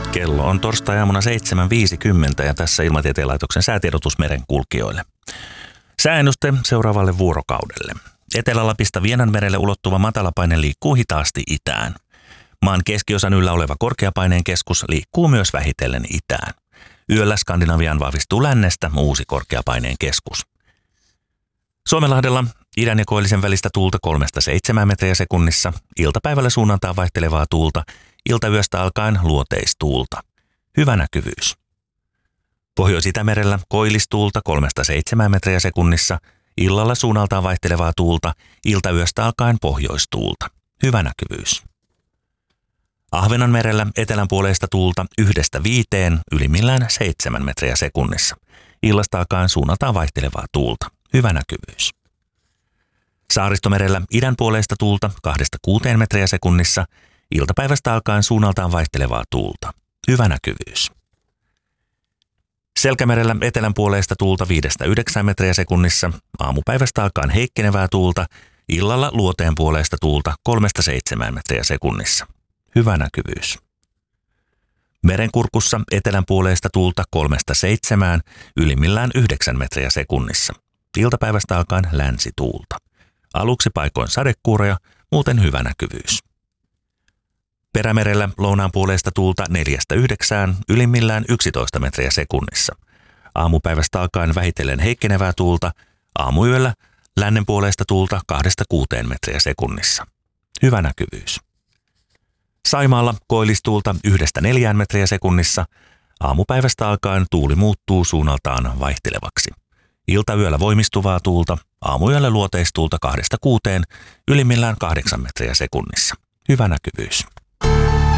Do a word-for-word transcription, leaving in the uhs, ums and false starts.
Kello on torstai-aamuna seitsemän viisikymmentä ja tässä Ilmatieteen laitoksen säätiedotus merenkulkijoille. Sääennuste seuraavalle vuorokaudelle. Etelä-Lapista Vienanmerelle ulottuva matalapaine liikkuu hitaasti itään. Maan keskiosan yllä oleva korkeapaineen keskus liikkuu myös vähitellen itään. Yöllä Skandinaviaan vahvistuu lännestä uusi korkeapaineen keskus. Suomenlahdella idän ja koillisen välistä tuulta kolmesta seitsemään metriä sekunnissa, iltapäivällä suunnaltaan vaihtelevaa tuulta, iltayöstä alkaen luoteistuulta. Hyvä näkyvyys. Pohjois-Itämerellä koillistuulta kolmesta seitsemään metriä sekunnissa, illalla suunnaltaan vaihtelevaa tuulta, iltayöstä alkaen pohjoistuulta. Hyvä näkyvyys. Ahvenanmerellä etelänpuoleista tuulta yhdestä viiteen, ylimmillään seitsemän metriä sekunnissa. Illasta alkaen suunnaltaan vaihtelevaa tuulta. Hyvä näkyvyys. Saaristomerellä idänpuoleista tuulta kahdesta kuuteen metriä sekunnissa, iltapäivästä alkaen suunnaltaan vaihtelevaa tuulta. Hyvä näkyvyys. Selkämerellä etelänpuoleista tuulta viidestä yhdeksään metriä sekunnissa, aamupäivästä alkaen heikkenevää tuulta, illalla luoteen puoleista tuulta kolmesta seitsemään metriä sekunnissa. Hyvä näkyvyys. Merenkurkussa etelänpuoleista tuulta kolmesta seitsemään, ylimmillään yhdeksän metriä sekunnissa. Iltapäivästä alkaen länsituulta. Aluksi paikoin sadekuuroja, muuten hyvä näkyvyys. Perämerellä lounaan puoleista tuulta neljästä yhdeksään, ylimmillään yksitoista metriä sekunnissa. Aamupäivästä alkaen vähitellen heikkenevää tuulta, aamuyöllä lännen puoleista tuulta kahdesta kuuteen metriä sekunnissa. Hyvä näkyvyys. Saimaalla koillistuulta yhdestä neljään metriä sekunnissa, aamupäivästä alkaen tuuli muuttuu suunnaltaan vaihtelevaksi. Iltayöllä voimistuvaa tuulta, aamuyöllä luoteistuulta kahdesta kuuteen, ylimmillään kahdeksan metriä sekunnissa. Hyvä näkyvyys.